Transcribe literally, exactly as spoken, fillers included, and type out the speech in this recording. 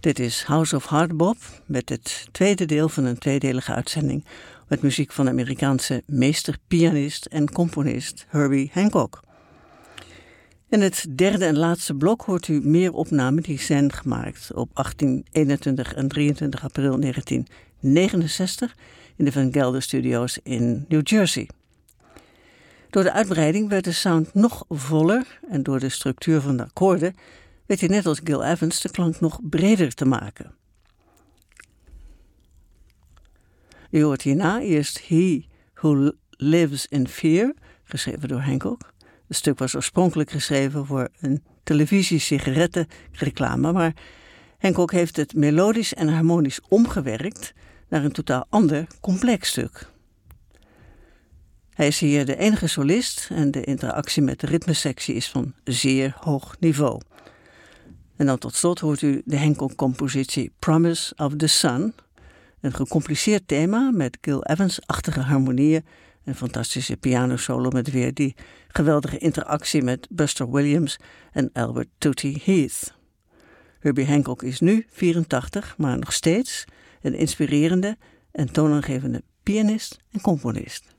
Dit is House of Hardbop met het tweede deel van een tweedelige uitzending met muziek van de Amerikaanse meesterpianist en componist Herbie Hancock. In het derde en laatste blok hoort u meer opnamen die zijn gemaakt op achttien, eenentwintig en drieëntwintig april negentien negenenzestig in de Van Gelder Studios in New Jersey. Door de uitbreiding werd de sound nog voller en door de structuur van de akkoorden weet hij net als Gil Evans de klank nog breder te maken. U hoort hierna eerst He Who Lives in Fear, geschreven door Hancock. Het stuk was oorspronkelijk geschreven voor een televisie-sigarettenreclame, maar Hancock heeft het melodisch en harmonisch omgewerkt naar een totaal ander, complex stuk. Hij is hier de enige solist en de interactie met de ritmesectie is van zeer hoog niveau. En dan tot slot hoort u de Hancock-compositie Promise of the Sun, een gecompliceerd thema met Gil Evans-achtige harmonieën, een fantastische pianosolo met weer die geweldige interactie met Buster Williams en Albert Tootie Heath. Herbie Hancock is nu vierentachtig, maar nog steeds een inspirerende en toonaangevende pianist en componist.